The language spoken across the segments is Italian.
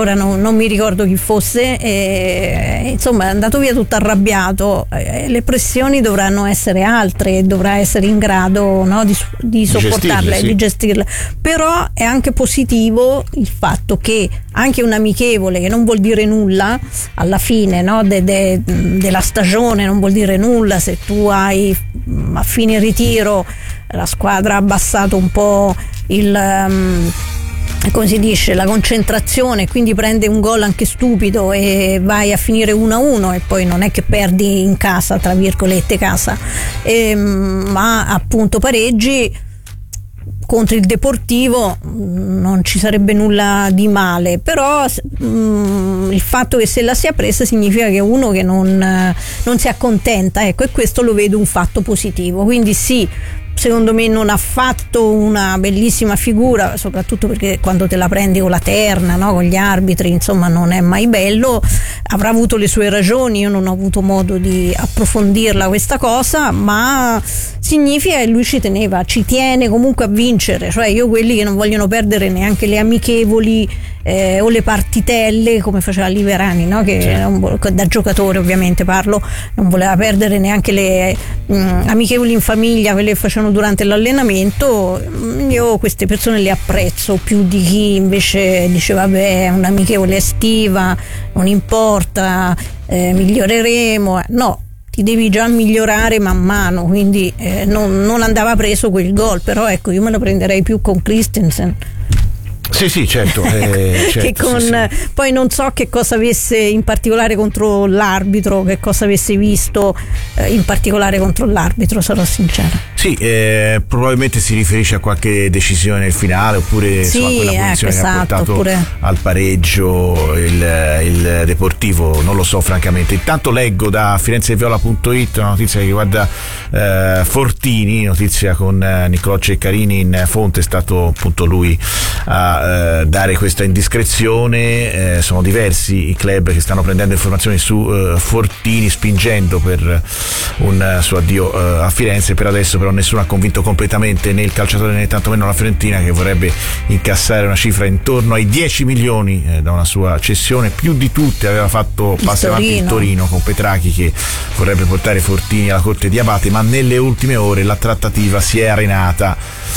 ora non mi ricordo chi fosse, insomma è andato via tutto arrabbiato. Le pressioni dovranno essere altre, dovrà essere in grado, no, di sopportarle, sì, di gestirle. Però è anche positivo il fatto che anche un amichevole, che non vuol dire nulla alla fine, no, della stagione, non vuol dire nulla se tu hai a fine ritiro la squadra ha abbassato un po' come si dice, la concentrazione, quindi prende un gol anche stupido e vai a finire 1-1 e poi non è che perdi in casa, tra virgolette casa, ma appunto pareggi contro il Deportivo, non ci sarebbe nulla di male, però il fatto che se la sia presa significa che uno che non si accontenta, ecco, e questo lo vedo un fatto positivo, quindi sì, secondo me non ha fatto una bellissima figura, soprattutto perché quando te la prendi con la terna, no, con gli arbitri, insomma non è mai bello, avrà avuto le sue ragioni, io non ho avuto modo di approfondirla questa cosa, ma significa che lui ci tiene comunque a vincere, cioè io quelli che non vogliono perdere neanche le amichevoli o le partitelle come faceva Liverani, no? Che da giocatore ovviamente parlo, non voleva perdere neanche le amichevoli in famiglia, quelle che facevano durante l'allenamento. Io queste persone le apprezzo più di chi invece dice vabbè, un'amichevole estiva, non importa, miglioreremo, no, ti devi già migliorare man mano, quindi non andava preso quel gol, però ecco, io me lo prenderei più con Christensen. Sì, certo, che con, sì. Poi non so che cosa avesse in particolare contro l'arbitro, che cosa avesse visto in particolare contro l'arbitro, sarò sincera. Sì, probabilmente si riferisce a qualche decisione nel finale, oppure sì, insomma, quella posizione che ha portato oppure al pareggio il Deportivo, non lo so francamente. Intanto leggo da firenzeviola.it una notizia che riguarda Fortini, notizia con Niccolò Ceccarini in fonte, è stato appunto lui a dare questa indiscrezione. Sono diversi i club che stanno prendendo informazioni su Fortini, spingendo per un suo addio a Firenze. Per adesso però nessuno ha convinto completamente né il calciatore né tantomeno la Fiorentina, che vorrebbe incassare una cifra intorno ai 10 milioni da una sua cessione. Più di tutte aveva fatto passi avanti il Torino con Petrachi, che vorrebbe portare Fortini alla corte di Abate, ma nelle ultime ore la trattativa si è arenata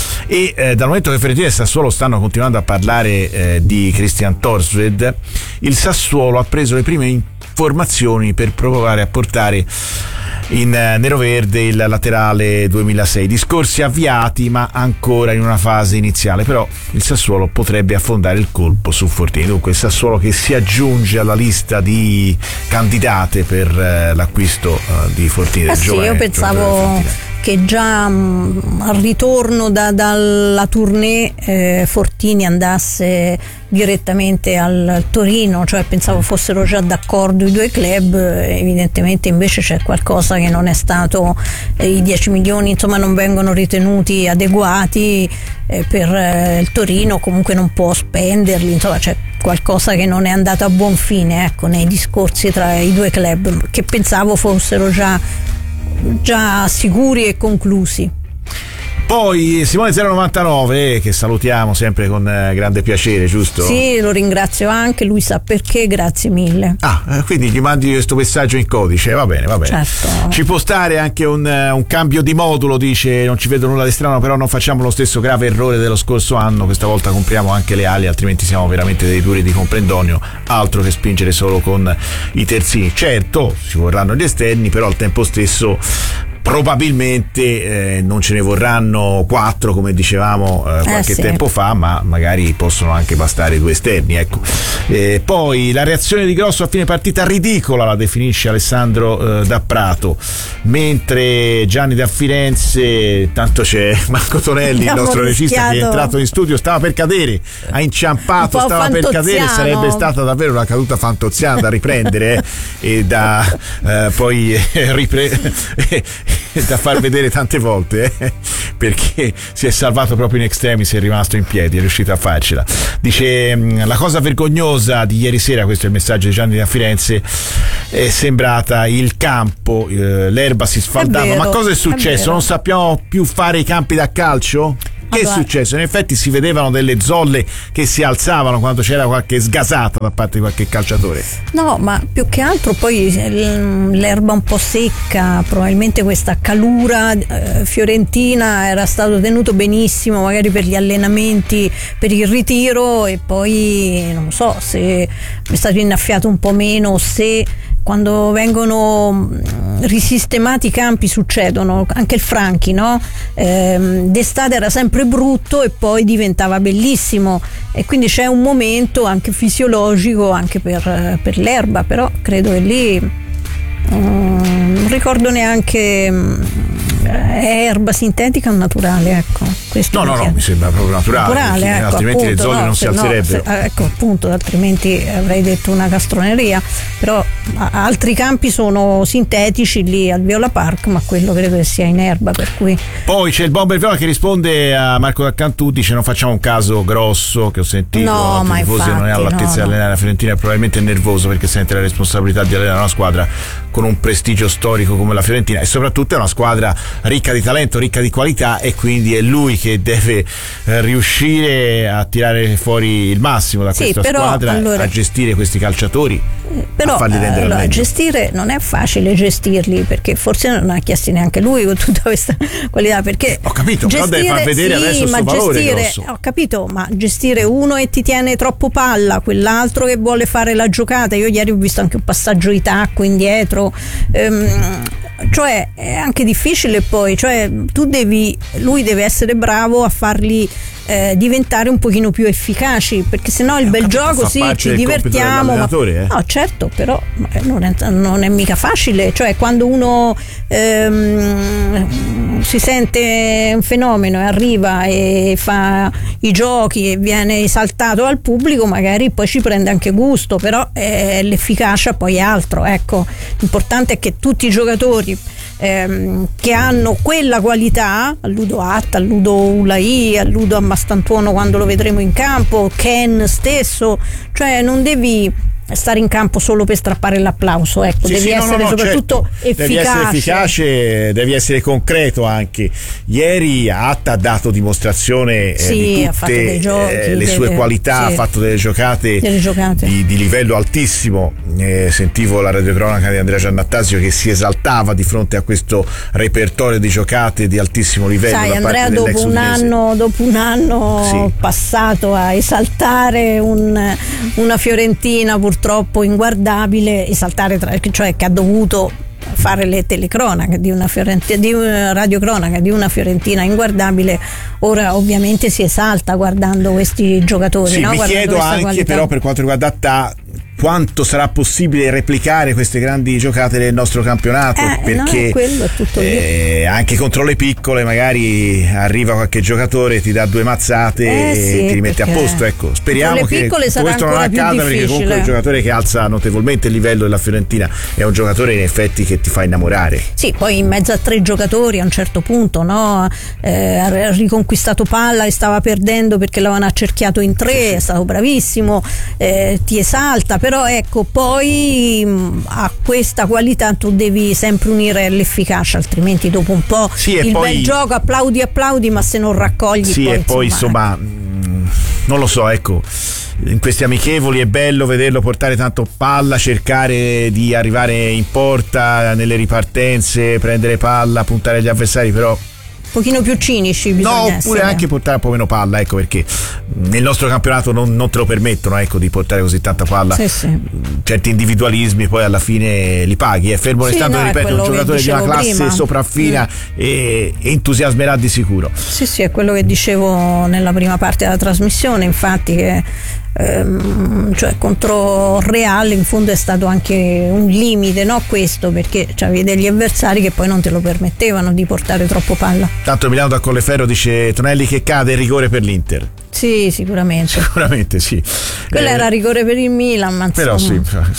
e dal momento che Fiorentina e Sassuolo stanno continuando a parlare di Christian Thorstvedt, il Sassuolo ha preso le prime informazioni per provare a portare in neroverde il laterale 2006. Discorsi avviati ma ancora in una fase iniziale, però il Sassuolo potrebbe affondare il colpo su Fortini. Dunque il Sassuolo che si aggiunge alla lista di candidate per l'acquisto di Fortini, del giovane. Io pensavo che già al ritorno dalla tournée Fortini andasse direttamente al Torino, cioè pensavo fossero già d'accordo i due club, evidentemente invece c'è qualcosa che non è stato, i 10 milioni insomma non vengono ritenuti adeguati per il Torino, comunque non può spenderli, insomma c'è qualcosa che non è andato a buon fine, ecco, nei discorsi tra i due club, che pensavo fossero già sicuri e conclusi. Poi Simone 099, che salutiamo sempre con grande piacere, giusto? Sì, lo ringrazio anche, lui sa perché, grazie mille. Quindi gli mandi questo messaggio in codice, va bene. Certo. Ci può stare anche un cambio di modulo, dice, non ci vedo nulla di strano, però non facciamo lo stesso grave errore dello scorso anno, questa volta compriamo anche le ali, altrimenti siamo veramente dei duri di comprendonio, altro che spingere solo con i terzini. Certo, ci vorranno gli esterni, però al tempo stesso probabilmente non ce ne vorranno 4 come dicevamo qualche tempo fa, ma magari possono anche bastare 2 esterni, ecco. Poi la reazione di Grosso a fine partita ridicola, la definisce Alessandro da Prato, mentre Gianni da Firenze, tanto c'è Marco Tonelli, il nostro regista, che è entrato in studio, stava per cadere, ha inciampato, stava per cadere, sarebbe stata davvero una caduta fantoziana da riprendere e da poi da far vedere tante volte, perché si è salvato proprio in extremis, è rimasto in piedi, è riuscito a farcela. Dice la cosa vergognosa di ieri sera, questo è il messaggio di Gianni da Firenze, è sembrata il campo, l'erba si sfaldava, ma cosa è successo? Non sappiamo più fare i campi da calcio? che è successo? In effetti si vedevano delle zolle che si alzavano quando c'era qualche sgasata da parte di qualche calciatore. No, ma più che altro poi l'erba un po' secca, probabilmente questa calura fiorentina era stato tenuto benissimo magari per gli allenamenti, per il ritiro, e poi non so se è stato innaffiato un po' meno, o se quando vengono risistemati i campi succedono, anche il Franchi, no? D'estate era sempre brutto e poi diventava bellissimo, e quindi c'è un momento anche fisiologico anche per l'erba, però credo che lì non ricordo neanche è erba sintetica o naturale, ecco. Questo no, mi sembra proprio naturale, ecco, altrimenti appunto, le zolle non si alzerebbero. Ecco, appunto, altrimenti avrei detto una castroneria, però altri campi sono sintetici lì al Viola Park, ma quello credo che sia in erba, per cui. Poi c'è il Bomber Viola che risponde a Marco D'Acantù, dice: non facciamo un caso grosso che ho sentito, ma il tifoso non è all'altezza di allenare la Fiorentina, è probabilmente nervoso perché sente la responsabilità di allenare una squadra con un prestigio storico come la Fiorentina, e soprattutto è una squadra ricca di talento, ricca di qualità, e quindi è lui che deve riuscire a tirare fuori il massimo da questa squadra, a gestire questi calciatori, però, a farli rendere al meglio. Gestire non è facile, gestirli, perché forse non ha chiesto neanche lui con tutta questa qualità, perché ho capito, però deve far vedere adesso il suo valore grosso. Ho capito, ma gestire uno e ti tiene troppo palla, quell'altro che vuole fare la giocata. Io ieri ho visto anche un passaggio di tacco indietro, cioè è anche difficile, poi lui deve essere bravo a farli diventare un pochino più efficaci, perché sennò il bel gioco ci divertiamo, no, certo, però non è mica facile, cioè quando uno si sente un fenomeno e arriva e fa i giochi e viene esaltato al pubblico, magari poi ci prende anche gusto, però l'efficacia poi è altro, ecco. L'importante è che tutti i giocatori che hanno quella qualità, alludo Atta, alludo Ulai, alludo a Mastantuono quando lo vedremo in campo, Ken stesso, cioè non devi stare in campo solo per strappare l'applauso, ecco, devi essere soprattutto efficace. Devi essere efficace, devi essere concreto anche. Ieri Atta ha dato dimostrazione di tutte le sue qualità, ha fatto delle giocate. Di livello altissimo. Sentivo la radiocronaca di Andrea Giannattasio che si esaltava di fronte a questo repertorio di giocate di altissimo livello. Sai, Andrea, dopo un anno passato a esaltare una Fiorentina purtroppo inguardabile, esaltare, cioè che ha dovuto fare le telecronache di una radiocronaca di una Fiorentina inguardabile, ora ovviamente si esalta guardando questi giocatori. Sì, mi chiedo anche qualità. Però per quanto riguarda Atta, quanto sarà possibile replicare queste grandi giocate del nostro campionato, perché quello è tutto lì. Anche contro le piccole magari arriva qualche giocatore, ti dà due mazzate e ti rimette a posto, ecco. Speriamo che questo non accada, perché comunque è un giocatore che alza notevolmente il livello della Fiorentina, è un giocatore in effetti che ti fa innamorare. Sì, poi in mezzo a tre giocatori a un certo punto, no? Ha riconquistato palla e stava perdendo perché l'avevano accerchiato in tre, è stato bravissimo, ti esalta, però ecco, poi a questa qualità tu devi sempre unire l'efficacia, altrimenti dopo un po' bel gioco applaudi, ma se non raccogli poi insomma non lo so, ecco, in questi amichevoli è bello vederlo portare tanto palla, cercare di arrivare in porta nelle ripartenze, prendere palla, puntare agli avversari, però pochino più cinici bisogna oppure anche portare un po' meno palla, ecco, perché nel nostro campionato non te lo permettono, ecco, di portare così tanta palla. Certi individualismi poi alla fine li paghi, fermo restando, ripeto, un giocatore di una classe sopraffina e entusiasmerà di sicuro. Sì, è quello che dicevo nella prima parte della trasmissione, infatti, che cioè contro Real in fondo è stato anche un limite, no, questo, perché c'avevi degli avversari che poi non te lo permettevano di portare troppo palla. Tanto Milano da Colleferro dice: Tonelli che cade, rigore per l'Inter. Sì, sicuramente. Sicuramente sì. Quello era rigore per il Milan, ma però sì.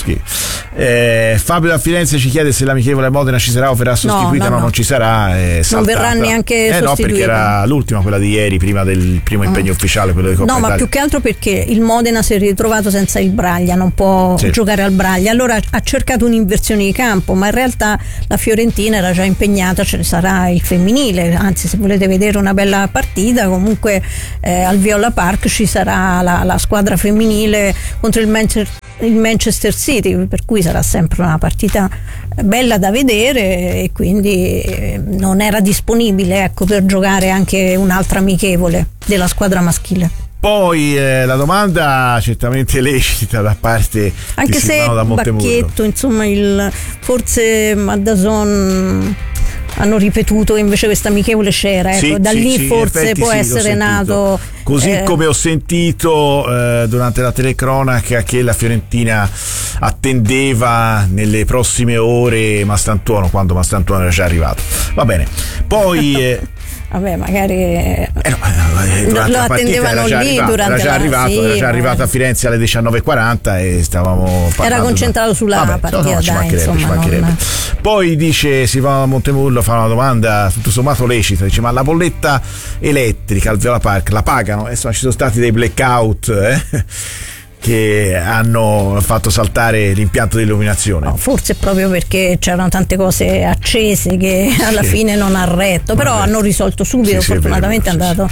Fabio da Firenze ci chiede se l'amichevole Modena ci sarà o verrà sostituita. No, non ci sarà. Non verrà neanche sostituita. No, perché era l'ultima, quella di ieri, prima del primo impegno ufficiale, quello di Coppa Italia. Ma più che altro perché il Modena si è ritrovato senza il Braglia, non può giocare al Braglia, allora ha cercato un'inversione di campo, ma in realtà la Fiorentina era già impegnata, ce ne sarà il femminile, anzi se volete vedere una bella partita comunque al Viola Park ci sarà la squadra femminile contro il Manchester City, per cui sarà sempre una partita bella da vedere e quindi non era disponibile per giocare anche un'altra amichevole della squadra maschile. Poi la domanda certamente lecita da parte anche di Silvano da Montemurlo. Bacchetto, insomma, forse a DAZN hanno ripetuto che invece questa amichevole c'era, da lì forse può essere nato. Così come ho sentito durante la telecronaca che la Fiorentina attendeva nelle prossime ore Mastantuono, quando Mastantuono era già arrivato. Va bene. Poi vabbè, magari lo attendevano lì durante era già arrivato a Firenze alle 19:40 e stavamo parlando. Era concentrato sulla partita, ci mancherebbe. Poi dice Silvano Montemurlo, fa una domanda tutto sommato lecita, dice: ma la bolletta elettrica al Viola Park la pagano? Insomma, ci sono stati dei blackout che hanno fatto saltare l'impianto di illuminazione. No, forse proprio perché c'erano tante cose accese che alla fine non ha retto, però hanno risolto subito, fortunatamente è andato.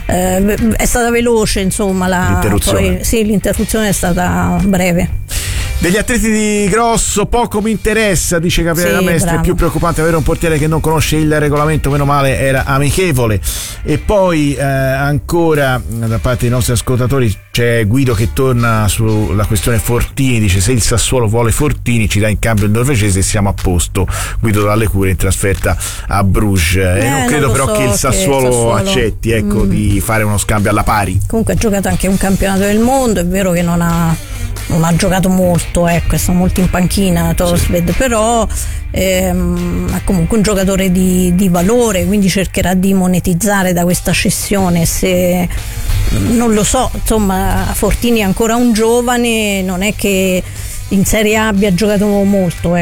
È stata veloce, insomma, l'interruzione. L'interruzione è stata breve. Degli atleti di Grosso poco mi interessa, dice Gabriele Mestre, è più preoccupante avere un portiere che non conosce il regolamento, meno male era amichevole. E poi ancora da parte dei nostri ascoltatori c'è Guido che torna sulla questione Fortini, dice: se il Sassuolo vuole Fortini ci dà in cambio il norvegese e siamo a posto. Guido dalle Cure in trasferta a Bruges. Non credo però che il Sassuolo accetti di fare uno scambio alla pari. Comunque ha giocato anche un campionato del mondo, è vero che non ha giocato molto, è stato molto in panchina Torsved, però è comunque un giocatore di valore, quindi cercherà di monetizzare da questa cessione. Se non lo so, insomma, Fortini è ancora un giovane, non è che in Serie A abbia giocato molto,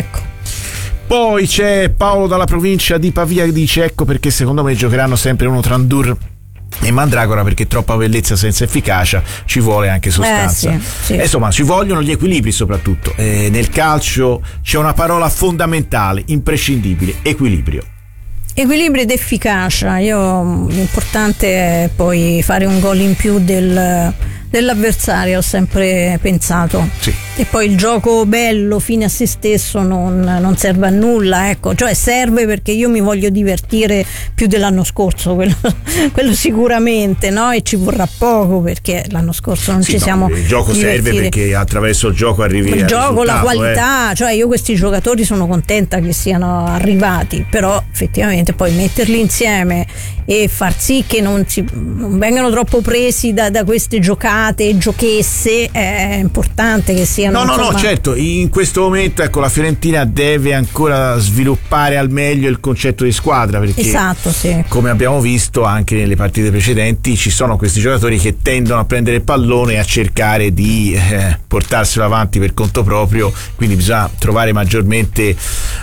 Poi c'è Paolo dalla provincia di Pavia che dice: ecco perché secondo me giocheranno sempre uno tra Ndur e Mandragora, perché troppa bellezza senza efficacia, ci vuole anche sostanza. Insomma, ci vogliono gli equilibri soprattutto. Nel calcio c'è una parola fondamentale, imprescindibile: equilibrio. Equilibrio ed efficacia. L'importante è poi fare un gol in più dell'avversario, ho sempre pensato. E poi il gioco bello fine a se stesso non serve a nulla, cioè serve perché io mi voglio divertire più dell'anno scorso, quello sicuramente, e ci vorrà poco perché l'anno scorso non ci siamo il gioco divertiti. Serve perché attraverso il gioco arrivi al risultato, la qualità, cioè io questi giocatori sono contenta che siano arrivati, però effettivamente poi metterli insieme e far sì che non vengano troppo presi da queste giocate, giochesse, è importante che siano. No, certo, in questo momento la Fiorentina deve ancora sviluppare al meglio il concetto di squadra, perché come abbiamo visto anche nelle partite precedenti ci sono questi giocatori che tendono a prendere il pallone e a cercare di portarselo avanti per conto proprio, quindi bisogna trovare maggiormente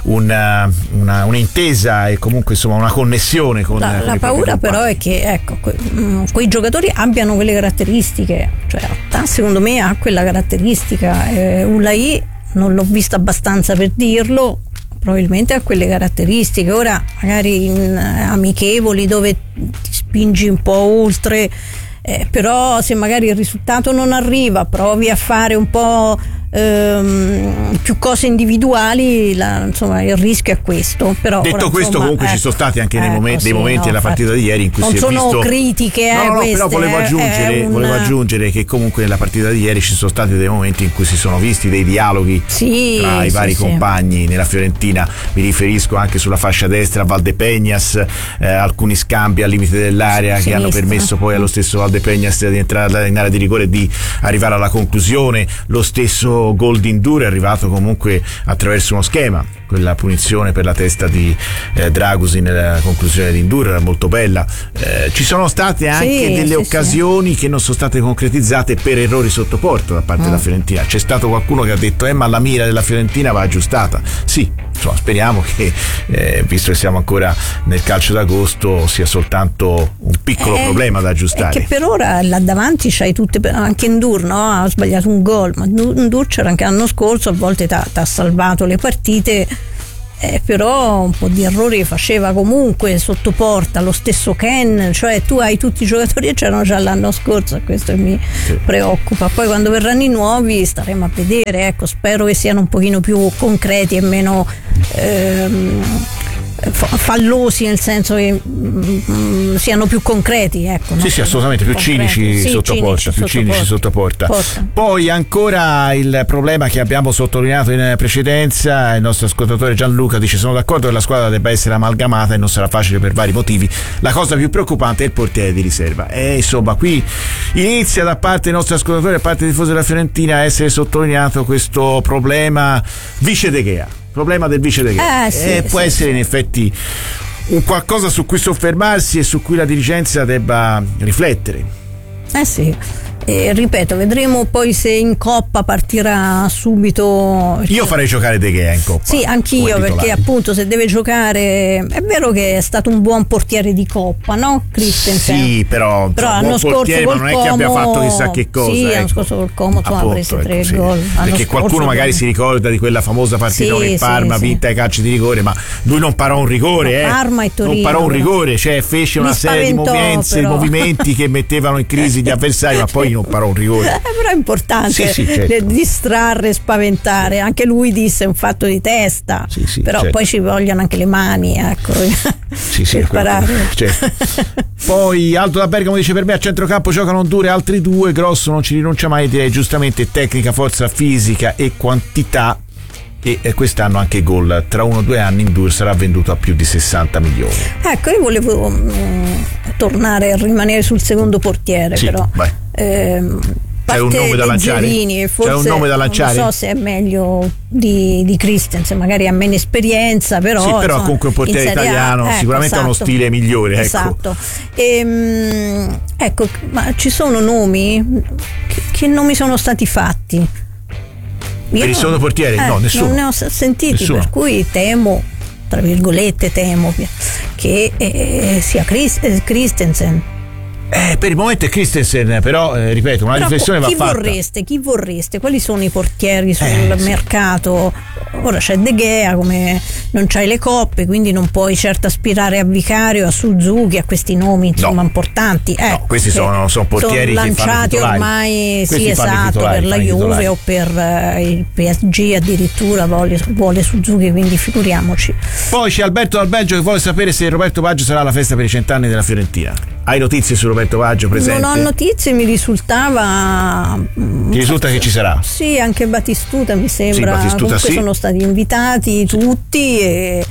un'intesa e comunque insomma una connessione con la paura però è che quei giocatori abbiano quelle caratteristiche, cioè secondo me ha quella caratteristica. Ulai non l'ho visto abbastanza per dirlo, probabilmente ha quelle caratteristiche. Ora magari in amichevoli dove ti spingi un po' oltre, però se magari il risultato non arriva, provi a fare un po' più cose individuali, insomma il rischio è questo. Però detto ora, questo, comunque ci sono stati anche dei momenti della partita di ieri in cui non si è visto. Non sono critiche, queste, però volevo aggiungere che comunque nella partita di ieri ci sono stati dei momenti in cui si sono visti dei dialoghi tra i vari compagni nella Fiorentina. Mi riferisco anche sulla fascia destra a Valdepeñas, alcuni scambi al limite dell'area che hanno permesso poi allo stesso Valdepeñas di entrare in area di rigore e di arrivare alla conclusione. Lo stesso questo gol di N'Dour è arrivato comunque attraverso uno schema. Quella punizione per la testa di Dragusin nella conclusione di N'Dour era molto bella. Ci sono state anche delle occasioni che non sono state concretizzate per errori sotto porta da parte della Fiorentina. C'è stato qualcuno che ha detto ma la mira della Fiorentina va aggiustata. Sì, insomma, speriamo che visto che siamo ancora nel calcio d'agosto sia soltanto un piccolo problema da aggiustare. Che per ora là davanti c'hai tutte, anche N'Dour, no? Ha sbagliato un gol, ma N'Dour c'era anche l'anno scorso, a volte ti ha salvato le partite. Però un po' di errori faceva comunque sotto porta, lo stesso Ken, cioè tu hai tutti i giocatori che c'erano già l'anno scorso, e questo mi preoccupa. Poi quando verranno i nuovi staremo a vedere, ecco, spero che siano un pochino più concreti e meno fallosi, nel senso che siano più concreti, ecco, no? Sì, assolutamente, più cinici sotto porta. Poi ancora il problema che abbiamo sottolineato in precedenza, il nostro ascoltatore Gianluca dice: sono d'accordo che la squadra debba essere amalgamata e non sarà facile per vari motivi, la cosa più preoccupante è il portiere di riserva. E insomma qui inizia da parte dei nostri ascoltatori, da parte dei tifosi della Fiorentina, a essere sottolineato questo problema vice De Gea. Problema del vice De Gea. Può essere in effetti un qualcosa su cui soffermarsi e su cui la dirigenza debba riflettere. Sì. Ripeto, vedremo poi se in Coppa partirà subito. Io farei giocare De Gea in Coppa. Sì, anch'io, perché appunto se deve giocare, è vero che è stato un buon portiere di Coppa, no? Christensen. Sì, però l'anno scorso ma non è che abbia fatto chissà che cosa. Sì, l'anno scorso col Como ha preso 3 gol. Perché qualcuno magari si ricorda di quella famosa partita con il Parma vinta ai calci di rigore, ma lui non parò un rigore, Parma e Torino, non parò un rigore, cioè fece una serie di movimenti che mettevano in crisi gli avversari, ma poi non parò un rigore. Però è importante certo. Distrarre, spaventare. Anche lui disse un fatto di testa, però certo. Poi ci vogliono anche le mani, ecco, per parare. Certo. Poi Aldo da Bergamo dice: per me a centrocampo giocano N'Dour e altri due, Grosso non ci rinuncia mai, direi giustamente tecnica, forza fisica e quantità. E quest'anno anche gol, tra 1 o 2 anni N'Dour sarà venduto a più di 60 milioni. Ecco, io volevo tornare a rimanere sul secondo portiere, però vai. C'è un nome da lanciare? Forse, c'è un nome da lanciare? Non so se è meglio di Christensen, magari ha meno esperienza, però sì, però comunque un portiere italiano sicuramente ha uno stile migliore, esatto. Ecco, ma ci sono nomi che non mi sono stati fatti. Per il secondo portiere? No, nessuno. Non ne ho sentiti, per cui temo, tra virgolette, che sia Christensen. Per il momento è Christensen, però ripeto, una riflessione va fatta. Chi vorreste? Quali sono i portieri sul mercato? Ora c'è De Gea, come non c'hai le coppe, quindi non puoi certo aspirare a Vicario, a Suzuki, a questi nomi insomma importanti. No, questi sono portieri sono lanciati ormai, per la Juve o per il PSG addirittura vuole Suzuki, quindi figuriamoci. Poi c'è Alberto dal Belgio che vuole sapere se Roberto Baggio sarà alla festa per i 100 anni della Fiorentina. Hai notizie su Roberto Baggio presente? Non ho notizie, mi risultava. Ti risulta che ci sarà? Sì, anche Batistuta mi sembra. Comunque sono stati invitati tutti e.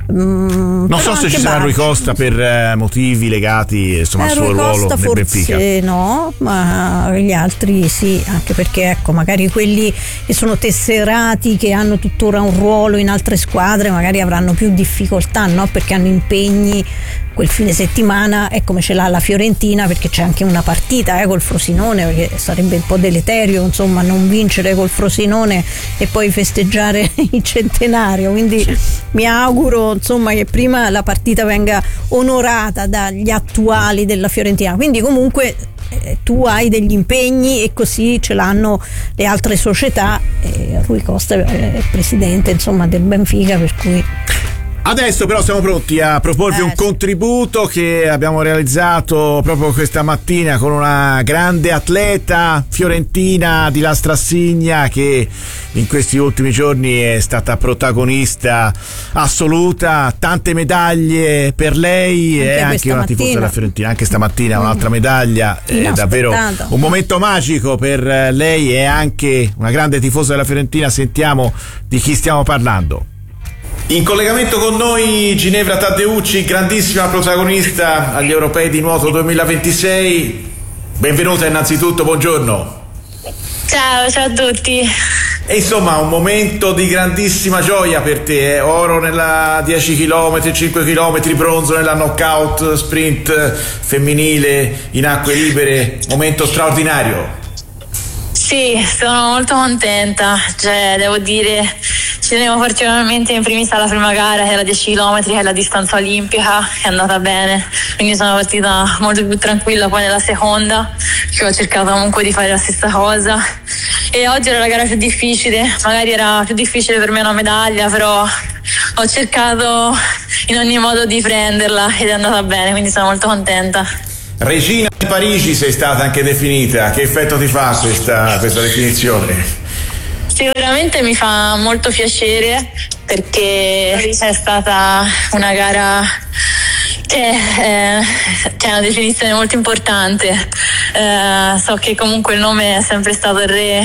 Non so se ci sarà Rui Costa per motivi legati insomma al suo ruolo nel Benfica. No, ma gli altri sì, anche perché ecco, magari quelli che sono tesserati, che hanno tuttora un ruolo in altre squadre, magari avranno più difficoltà, no? Perché hanno impegni quel fine settimana, è come ce l'ha la Fiorentina, perché c'è anche una partita col Frosinone, perché sarebbe un po' deleterio insomma non vincere col Frosinone e poi festeggiare il centenario, quindi mi auguro insomma che prima la partita venga onorata dagli attuali della Fiorentina, quindi comunque tu hai degli impegni e così ce l'hanno le altre società, e Rui Costa è presidente insomma del Benfica, per cui adesso però siamo pronti a proporvi un contributo che abbiamo realizzato proprio questa mattina con una grande atleta fiorentina di Lastrassigna che in questi ultimi giorni è stata protagonista assoluta, tante medaglie per lei e anche una tifosa della Fiorentina, anche stamattina un'altra medaglia, è davvero un momento magico per lei e anche una grande tifosa della Fiorentina. Sentiamo di chi stiamo parlando. In collegamento con noi Ginevra Taddeucci, grandissima protagonista agli Europei di nuoto 2026. Benvenuta innanzitutto, buongiorno. Ciao a tutti. E insomma un momento di grandissima gioia per te, oro nella 10 km, 5 km, bronzo nella knockout sprint femminile in acque libere, momento straordinario. Sì, sono molto contenta, cioè devo dire ci tenevo particolarmente in primis alla prima gara, che era 10 km, che è la distanza olimpica, che è andata bene, quindi sono partita molto più tranquilla. Poi nella seconda, che ho cercato comunque di fare la stessa cosa, e oggi era la gara più difficile, magari era più difficile per me una medaglia, però ho cercato in ogni modo di prenderla ed è andata bene, quindi sono molto contenta. Regina di Parigi sei stata anche definita, che effetto ti fa questa definizione? Sicuramente mi fa molto piacere, perché è stata una gara che è una definizione molto importante. So che comunque il nome è sempre stato il re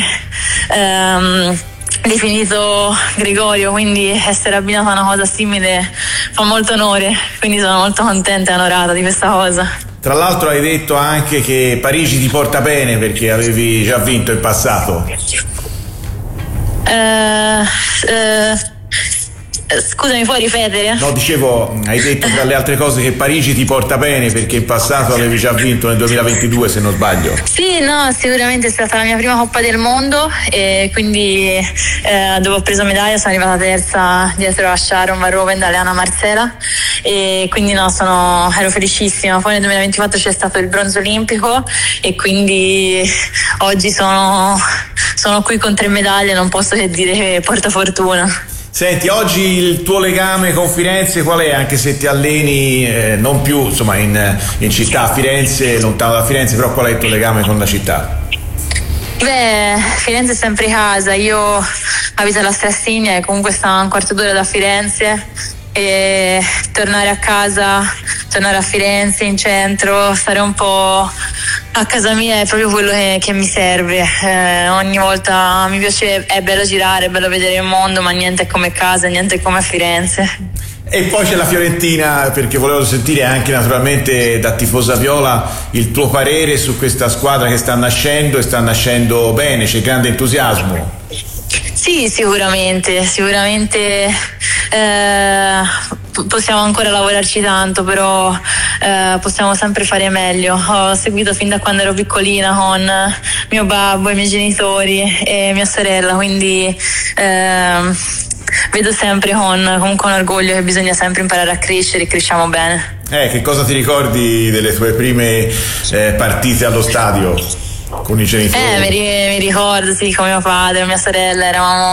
definito Gregorio, quindi essere abbinata a una cosa simile fa molto onore, quindi sono molto contenta e onorata di questa cosa. Tra l'altro hai detto anche che Parigi ti porta bene perché avevi già vinto in passato. Scusami, puoi ripetere? No, dicevo, hai detto tra le altre cose che Parigi ti porta bene perché in passato avevi già vinto nel 2022, se non sbaglio. Sì, no, sicuramente è stata la mia prima Coppa del Mondo, e quindi dove ho preso medaglia sono arrivata terza dietro a Sharon Van Rovenda e Leana Marcela, e quindi no, ero felicissima. Poi nel 2024 c'è stato il bronzo olimpico e quindi oggi sono qui con 3 medaglie, non posso che dire che porta fortuna. Senti, oggi il tuo legame con Firenze qual è? Anche se ti alleni non più insomma in città, a Firenze, lontano da Firenze, però qual è il tuo legame con la città? Beh, Firenze è sempre casa, io abito alla Strassigna e comunque sta a un quarto d'ora da Firenze, e tornare a casa, tornare a Firenze in centro, stare un po' a casa mia è proprio quello che mi serve. Ogni volta mi piace, è bello girare, è bello vedere il mondo, ma niente è come casa, niente è come a Firenze. E poi c'è la Fiorentina, perché volevo sentire anche naturalmente da tifosa viola il tuo parere su questa squadra che sta nascendo e sta nascendo bene, c'è grande entusiasmo. Sì, sicuramente possiamo ancora lavorarci tanto, però possiamo sempre fare meglio. Ho seguito fin da quando ero piccolina con mio babbo, i miei genitori e mia sorella, quindi vedo sempre con orgoglio che bisogna sempre imparare a crescere e cresciamo bene. Che cosa ti ricordi delle tue prime partite allo stadio con i genitori? Mi ricordo, sì, con mio padre, mia sorella,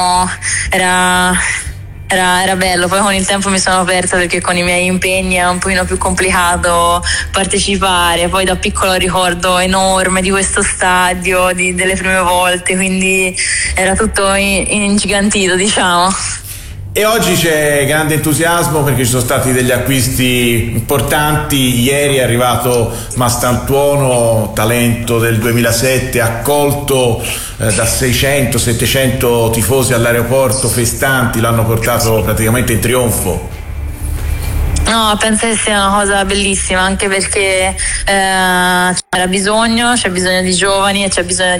era bello. Poi con il tempo mi sono persa perché con i miei impegni è un pochino più complicato partecipare. Poi da piccolo ricordo enorme di questo stadio, delle prime volte, quindi era tutto ingigantito, diciamo. E oggi c'è grande entusiasmo perché ci sono stati degli acquisti importanti. Ieri è arrivato Mastantuono, talento del 2007, accolto da 600-700 tifosi all'aeroporto, festanti, l'hanno portato praticamente in trionfo. No, penso che sia una cosa bellissima, anche perché c'è bisogno di giovani e c'è bisogno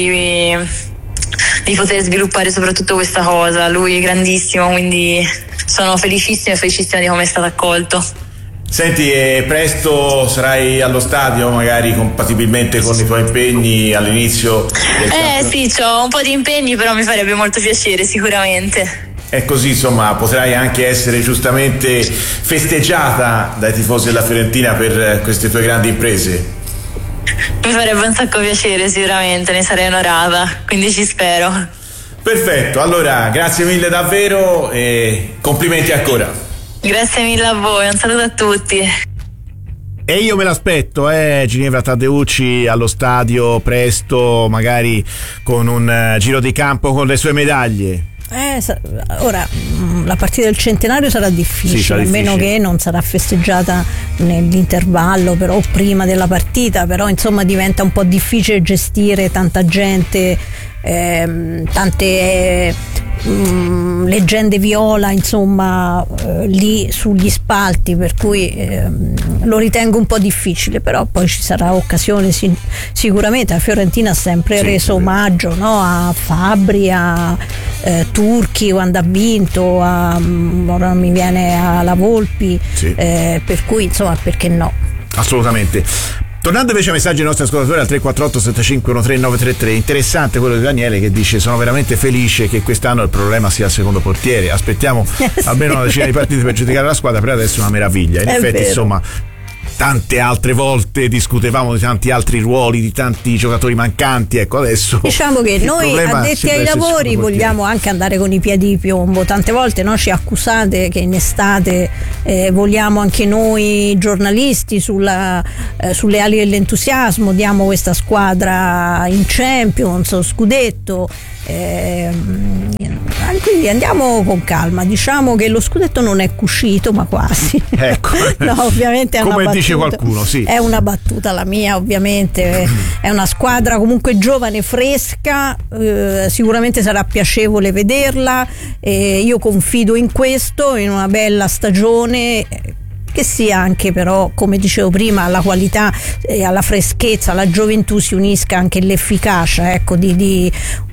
di poter sviluppare soprattutto questa cosa. Lui è grandissimo, quindi sono felicissima di come è stato accolto. Senti, presto sarai allo stadio, magari compatibilmente con i tuoi impegni all'inizio del sì, ho un po' di impegni, però mi farebbe molto piacere sicuramente. E così insomma potrai anche essere giustamente festeggiata dai tifosi della Fiorentina per queste tue grandi imprese. Mi farebbe un sacco piacere, sicuramente, ne sarei onorata, quindi ci spero. Perfetto, allora grazie mille davvero e complimenti ancora. Grazie mille a voi, un saluto a tutti. E io me l'aspetto, Ginevra Taddeucci allo stadio presto, magari con un giro di campo con le sue medaglie. Ora la partita del centenario sarà difficile, a meno che non sarà festeggiata nell'intervallo, però prima della partita, però insomma diventa un po' difficile gestire tanta gente, tante leggende viola, insomma, lì sugli spalti, per cui lo ritengo un po' difficile, però poi ci sarà occasione sicuramente. La Fiorentina ha sempre reso omaggio, no, a Fabbri, Turchi quando ha vinto, ora non mi viene alla Volpi, sì. Per cui insomma perché no? Assolutamente. Tornando invece ai messaggi dei nostri ascoltatori al 348 7513 933, interessante quello di Daniele che dice: sono veramente felice che quest'anno il problema sia il secondo portiere, aspettiamo almeno una decina di partite per giudicare la squadra, per adesso è una meraviglia. In effetti vero. Insomma, tante altre volte discutevamo di tanti altri ruoli, di tanti giocatori mancanti, ecco adesso diciamo che noi addetti ai lavori vogliamo anche andare con i piedi di piombo, tante volte ci accusate che in estate vogliamo anche noi giornalisti sulle ali dell'entusiasmo, diamo questa squadra in Champions, scudetto, quindi andiamo con calma, diciamo che lo scudetto non è cuscito ma quasi, ecco. No, ovviamente è come una dice battuta, qualcuno, sì. È una battuta la mia, ovviamente è una squadra comunque giovane, fresca, sicuramente sarà piacevole vederla, io confido in questo, in una bella stagione che sia anche però, come dicevo prima, alla qualità e alla freschezza, alla gioventù si unisca anche l'efficacia, ecco, di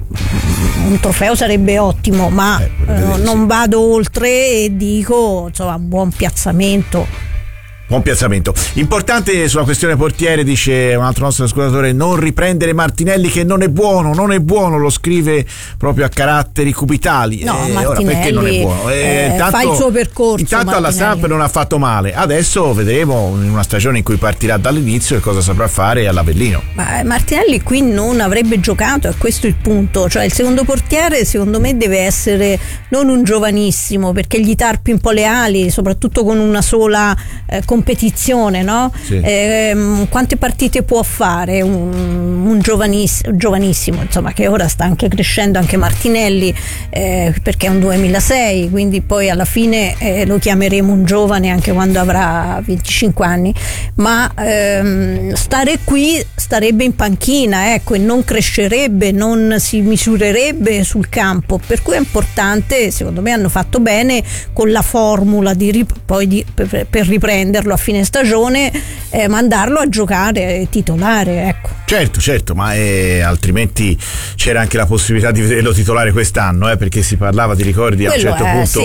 un trofeo sarebbe ottimo, ma non vado oltre e dico insomma buon piazzamento. Buon piazzamento. Importante sulla questione portiere, dice un altro nostro ascoltatore, non riprendere Martinelli che non è buono, lo scrive proprio a caratteri cubitali. No, ora perché non è buono? Fa il suo percorso. Intanto alla Samp non ha fatto male, adesso vedremo in una stagione in cui partirà dall'inizio e cosa saprà fare all'Avellino. Ma Martinelli qui non avrebbe giocato, e questo è il punto, cioè il secondo portiere secondo me deve essere non un giovanissimo, perché gli tarpi un po' le ali, soprattutto con una sola competizione, no? Sì. Quante partite può fare un giovanissimo, insomma, che ora sta anche crescendo anche Martinelli, perché è un 2006, quindi poi alla fine lo chiameremo un giovane anche quando avrà 25 anni, ma stare qui starebbe in panchina, ecco, e non crescerebbe, non si misurerebbe sul campo, per cui è importante, secondo me hanno fatto bene con la formula per riprenderlo a fine stagione, mandarlo a giocare titolare, ecco. Certo, ma altrimenti c'era anche la possibilità di vederlo titolare quest'anno, perché si parlava, ti ricordi, a un certo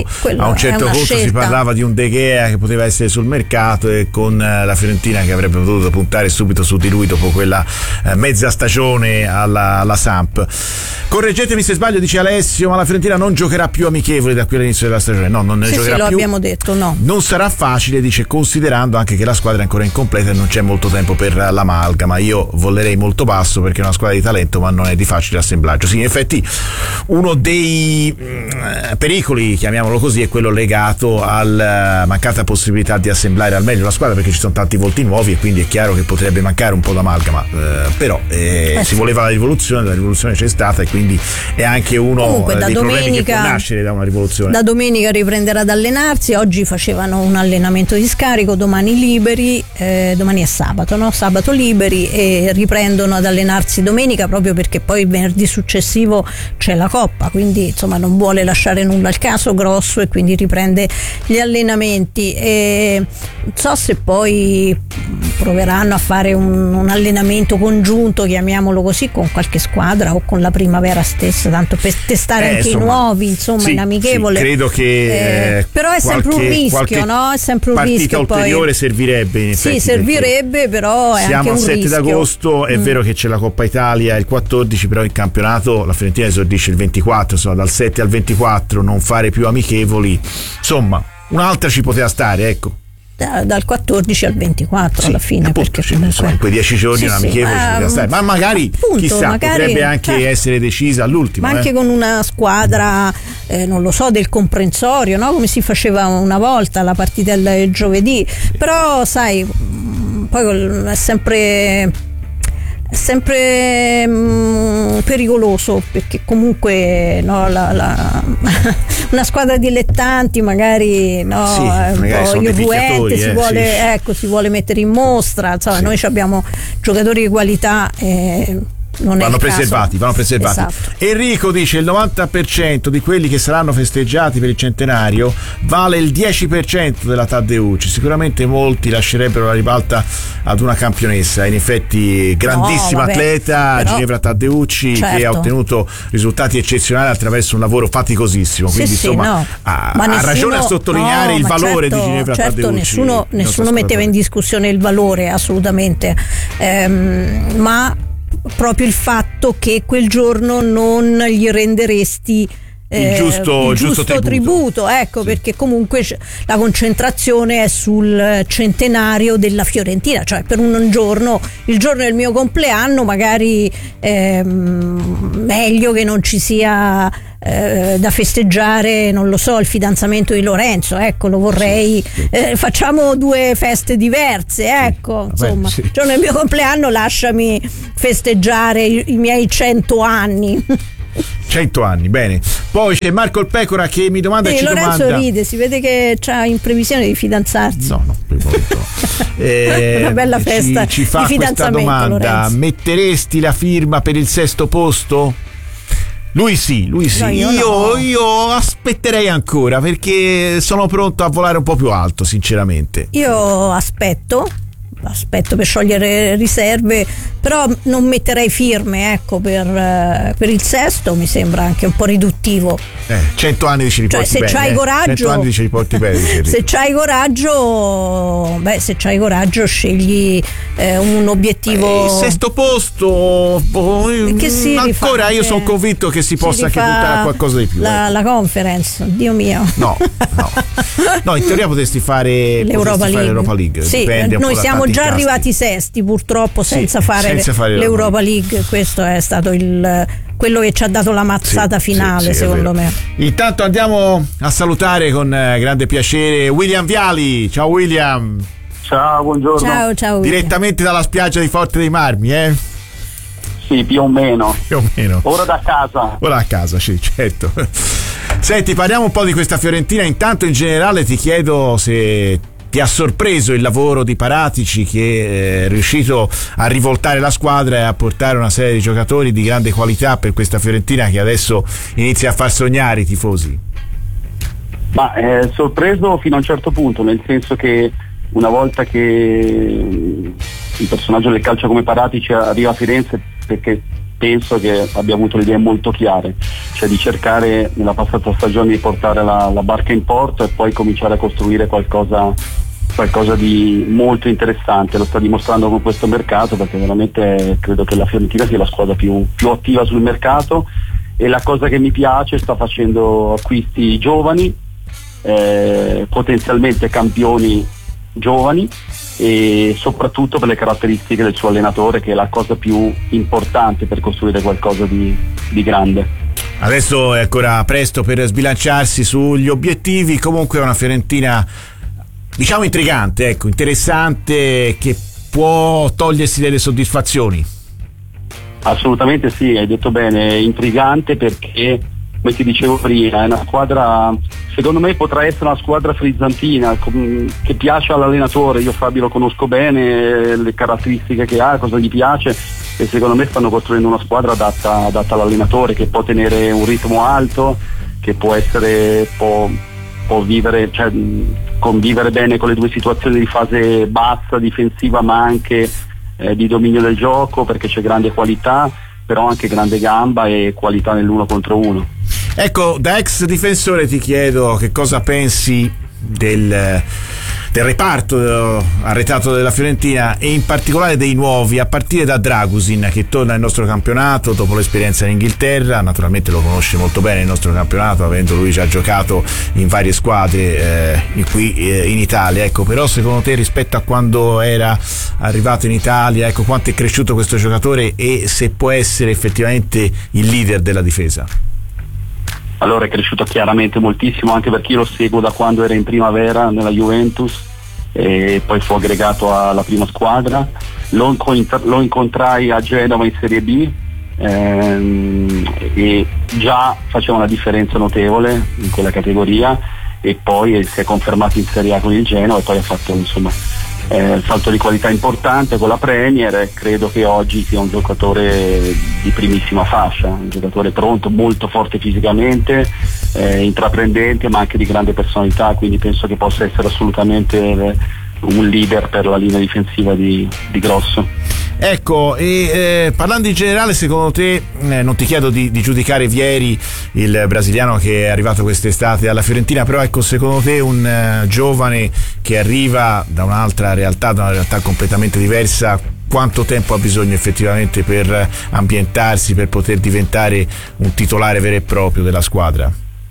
punto si parlava di un De Gea che poteva essere sul mercato, e con la Fiorentina che avrebbe potuto puntare subito su di lui dopo quella mezza stagione alla Samp. Correggetemi se sbaglio, dice Alessio, ma la Fiorentina non giocherà più amichevoli da qui all'inizio della stagione. No, non ne giocherà più. Sì, lo abbiamo detto, no. Non sarà facile, dice, considerando anche che la squadra è ancora incompleta e non c'è molto tempo per l'amalgama. Io volerei molto basso perché è una squadra di talento, ma non è di facile assemblaggio. Sì, in effetti uno dei pericoli, chiamiamolo così, è quello legato alla mancata possibilità di assemblare al meglio la squadra, perché ci sono tanti volti nuovi e quindi è chiaro che potrebbe mancare un po' l'amalgama, però si voleva la rivoluzione c'è stata, e quindi è anche uno dei problemi che può nascere da una rivoluzione. Da domenica riprenderà ad allenarsi, oggi facevano un allenamento di scarico, domani liberi, domani è sabato, no? Sabato liberi, e riprendono ad allenarsi domenica, proprio perché poi il venerdì successivo c'è la Coppa, quindi insomma non vuole lasciare nulla al caso grosso, e quindi riprende gli allenamenti. E non so se poi proveranno a fare un allenamento congiunto, chiamiamolo così, con qualche squadra o con la Primavera stessa, tanto per testare anche i nuovi, insomma, sì, in amichevole. Sì, credo che però è sempre un rischio, no? È sempre un rischio. Partita ulteriore servirebbe, in effetti. Sì, servirebbe, però è anche un rischio. Siamo al 7 d'agosto, è vero che c'è la Coppa Italia il 14, però il campionato la Fiorentina esordisce il 24, insomma, dal 7 al 24 non fare più amichevoli, insomma, un'altra ci poteva stare, ecco. Dal 14 al 24 alla fine, appunto, perché comunque in quei 10 giorni un'amichevole ci poteva stare, ma magari appunto, chissà, potrebbe anche essere decisa all'ultimo, ma anche con una squadra non lo so, del comprensorio, no? Come si faceva una volta la partita del giovedì, però sai, poi è sempre pericoloso, perché comunque no, una squadra dilettanti magari, no, sì, magari irruente, si vuole mettere in mostra, insomma, sì. Noi abbiamo giocatori di qualità, vanno preservati. Esatto. Enrico dice: il 90% di quelli che saranno festeggiati per il centenario vale il 10% della Taddeucci. Sicuramente molti lascerebbero la ribalta ad una campionessa. In effetti grandissima atleta, però, Ginevra Taddeucci, certo, che ha ottenuto risultati eccezionali attraverso un lavoro faticosissimo, quindi insomma ha ragione a sottolineare il valore di Ginevra Taddeucci. Nessuno metteva in discussione il valore, assolutamente, ma proprio il fatto che quel giorno non gli renderesti il giusto tributo, ecco, sì, perché comunque la concentrazione è sul centenario della Fiorentina, cioè per un giorno, il giorno del mio compleanno, magari meglio che non ci sia da festeggiare, non lo so, il fidanzamento di Lorenzo, ecco, lo vorrei, sì. Facciamo due feste diverse, ecco, sì, insomma, sì. Il giorno del mio compleanno lasciami festeggiare i miei 100 anni. 100 anni, bene. Poi c'è Marco il Pecora che mi domanda e ci Lorenzo domanda. Ride, si vede che c'ha in previsione di fidanzarsi. No, per il momento no. Una bella festa ci fa di questa domanda: Lorenzo, metteresti la firma per il 6º posto? Lui sì. No, io aspetterei ancora, perché sono pronto a volare un po' più alto, sinceramente. Io aspetto per sciogliere riserve, però non metterei firme, ecco, per il 6º mi sembra anche un po' riduttivo. 100 anni dici riporti bene. Se c'hai coraggio, 100 anni dici riporti bene. se c'hai coraggio scegli un obiettivo. Il 6º posto, che si ancora io sono convinto che si possa anche puntare a qualcosa di più. La conference, Dio mio. No, in teoria potresti fare l'Europa League. Sì, noi siamo già arrivati sesti, purtroppo, senza fare l'Europa League. Questo è stato quello che ci ha dato la mazzata finale, secondo me. Intanto andiamo a salutare con grande piacere William Viali. Ciao William. Ciao, buongiorno. Ciao. Direttamente dalla spiaggia di Forte dei Marmi, Sì, più o meno. Ora da casa, sì, certo. Senti, parliamo un po' di questa Fiorentina. Intanto in generale ti chiedo se ti ha sorpreso il lavoro di Paratici, che è riuscito a rivoltare la squadra e a portare una serie di giocatori di grande qualità per questa Fiorentina che adesso inizia a far sognare i tifosi. Ma è sorpreso fino a un certo punto, nel senso che una volta che un personaggio del calcio come Paratici arriva a Firenze, perché penso che abbia avuto le idee molto chiare, cioè di cercare nella passata stagione di portare la barca in porto e poi cominciare a costruire qualcosa di molto interessante. Lo sta dimostrando con questo mercato, perché veramente credo che la Fiorentina sia la squadra più attiva sul mercato, e la cosa che mi piace, sta facendo acquisti giovani, potenzialmente campioni giovani, e soprattutto per le caratteristiche del suo allenatore, che è la cosa più importante per costruire qualcosa di grande. Adesso è ancora presto per sbilanciarsi sugli obiettivi, comunque è una Fiorentina, diciamo, intrigante, ecco, interessante, che può togliersi delle soddisfazioni. Assolutamente sì, hai detto bene, intrigante, perché come ti dicevo prima è una squadra, secondo me potrà essere una squadra frizzantina, che piace all'allenatore. Io Fabio lo conosco bene, le caratteristiche che ha, cosa gli piace, e secondo me stanno costruendo una squadra adatta all'allenatore, che può tenere un ritmo alto, che può vivere, cioè convivere bene con le due situazioni di fase bassa difensiva, ma anche di dominio del gioco, perché c'è grande qualità, però anche grande gamba e qualità nell'1 contro 1. Ecco, da ex difensore ti chiedo che cosa pensi del reparto arretrato della Fiorentina, e in particolare dei nuovi, a partire da Dragusin, che torna nel nostro campionato dopo l'esperienza in Inghilterra. Naturalmente lo conosce molto bene il nostro campionato, avendo lui già giocato in varie squadre qui in Italia. Ecco, però secondo te, rispetto a quando era arrivato in Italia, ecco, quanto è cresciuto questo giocatore e se può essere effettivamente il leader della difesa? Allora, è cresciuto chiaramente moltissimo, anche perché io lo seguo da quando era in primavera nella Juventus e poi fu aggregato alla prima squadra. Lo incontrai a Genova in Serie B e già faceva una differenza notevole in quella categoria, e poi si è confermato in Serie A con il Genova, e poi ha fatto, insomma, salto di qualità importante con la Premier. Credo che oggi sia un giocatore di primissima fascia, un giocatore pronto, molto forte fisicamente, intraprendente ma anche di grande personalità, quindi penso che possa essere assolutamente un leader per la linea difensiva di Grosso. Ecco, e parlando in generale, secondo te, non ti chiedo di giudicare Vieri, il brasiliano che è arrivato quest'estate alla Fiorentina, però ecco, secondo te un giovane che arriva da un'altra realtà, da una realtà completamente diversa, quanto tempo ha bisogno effettivamente per ambientarsi, per poter diventare un titolare vero e proprio della squadra?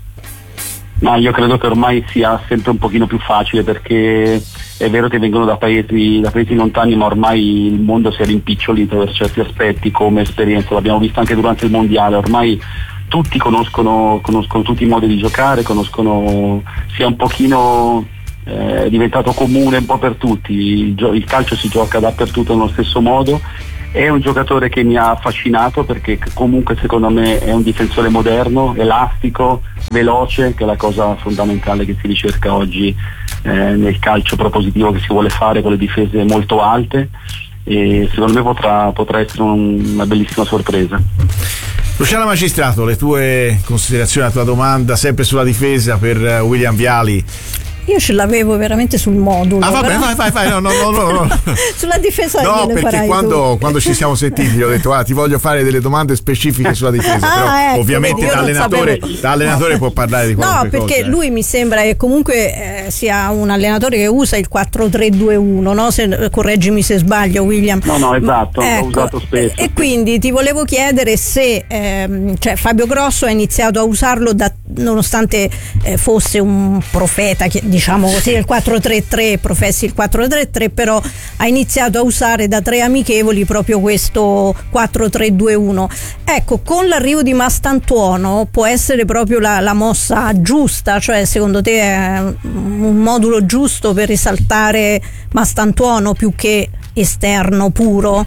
Ma io credo che ormai sia sempre un pochino più facile, perché è vero che vengono da paesi lontani, ma ormai il mondo si è rimpicciolito per certi aspetti come esperienza, l'abbiamo visto anche durante il mondiale. Ormai tutti conoscono tutti i modi di giocare, sia un pochino è diventato comune un po' per tutti, il calcio si gioca dappertutto nello stesso modo. È un giocatore che mi ha affascinato perché comunque secondo me è un difensore moderno, elastico, veloce, che è la cosa fondamentale che si ricerca oggi nel calcio propositivo che si vuole fare, con le difese molto alte, e secondo me potrà essere una bellissima sorpresa. Luciano Magistrato, le tue considerazioni, la tua domanda sempre sulla difesa per William Viali. Io ce l'avevo veramente sul modulo. Ah, vabbè, vai, no. Sulla difesa no, perché quando ci siamo sentiti gli ho detto ti voglio fare delle domande specifiche sulla difesa, però ecco, ovviamente da allenatore può parlare di qualunque cosa. No, perché lui mi sembra che comunque sia un allenatore che usa il 4-3-2-1, no? Correggimi se sbaglio, William. No, esatto, l'ho usato spesso. E quindi ti volevo chiedere se Fabio Grosso ha iniziato a usarlo nonostante fosse un profeta, diciamo così, il 4-3-3, professi il 4-3-3, però ha iniziato a usare da 3 amichevoli proprio questo 4-3-2-1. Ecco, con l'arrivo di Mastantuono può essere proprio la mossa giusta, cioè secondo te è un modulo giusto per risaltare Mastantuono più che esterno puro?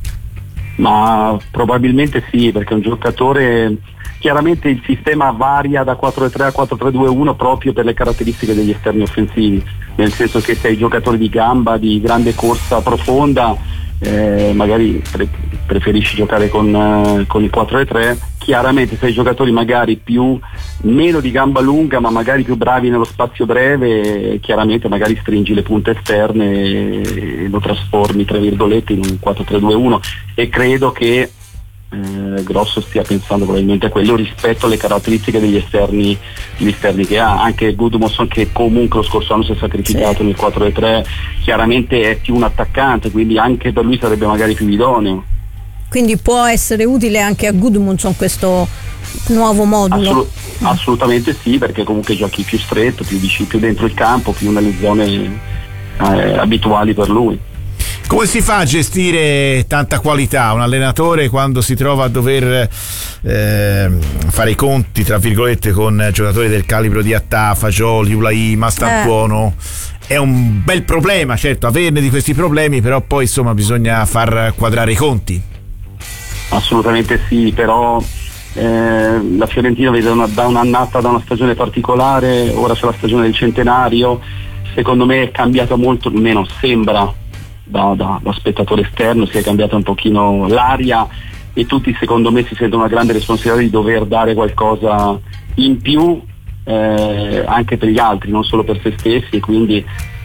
Ma probabilmente sì, perché è un giocatore. Chiaramente il sistema varia da 4-3 a 4-3-2-1 proprio per le caratteristiche degli esterni offensivi, nel senso che se hai giocatori di gamba, di grande corsa profonda, magari preferisci giocare con il 4-3. Chiaramente se hai giocatori magari meno di gamba lunga ma magari più bravi nello spazio breve, chiaramente magari stringi le punte esterne e lo trasformi tra virgolette in un 4-3-2-1, e credo che Grosso stia pensando probabilmente a quello rispetto alle caratteristiche degli esterni che ha. Anche Gudmundsson, che comunque lo scorso anno si è sacrificato nel 4-3, chiaramente è più un attaccante, quindi anche per lui sarebbe magari più idoneo. Quindi può essere utile anche a Gudmundsson questo nuovo modulo? Assolutamente sì, perché comunque giochi più stretto, più dentro il campo, più nelle zone abituali per lui. Come si fa a gestire tanta qualità un allenatore quando si trova a dover fare i conti tra virgolette con giocatori del calibro di Attà, Fagioli, Ulai, Mastantuono? È un bel problema, certo, averne di questi problemi, però poi insomma bisogna far quadrare i conti. Assolutamente sì, però la Fiorentina vede da un'annata, da una stagione particolare, ora c'è la stagione del centenario, secondo me è cambiata molto, almeno sembra da spettatore esterno, si è cambiata un pochino l'aria e tutti secondo me si sentono una grande responsabilità di dover dare qualcosa in più anche per gli altri, non solo per se stessi, e quindi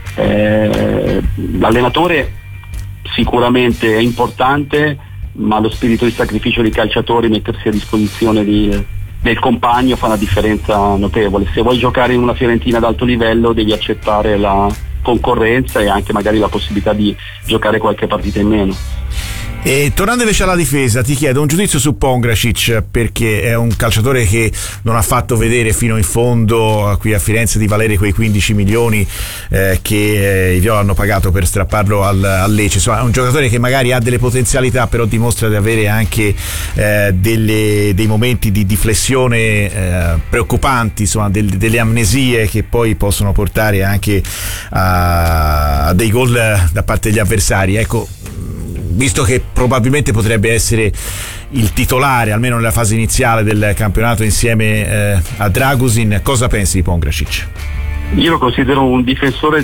l'allenatore sicuramente è importante, ma lo spirito di sacrificio dei calciatori, mettersi a disposizione del compagno fa una differenza notevole. Se vuoi giocare in una Fiorentina ad alto livello devi accettare la concorrenza e anche magari la possibilità di giocare qualche partita in meno. E tornando invece alla difesa, ti chiedo un giudizio su Pongracic, perché è un calciatore che non ha fatto vedere fino in fondo qui a Firenze di valere quei 15 milioni che i Viola hanno pagato per strapparlo al Lecce. Insomma, è un giocatore che magari ha delle potenzialità, però dimostra di avere anche dei momenti di flessione preoccupanti, insomma delle amnesie che poi possono portare anche a dei gol da parte degli avversari. Ecco, visto che probabilmente potrebbe essere il titolare almeno nella fase iniziale del campionato insieme a Dragusin, cosa pensi di Pongracic? Io lo considero un difensore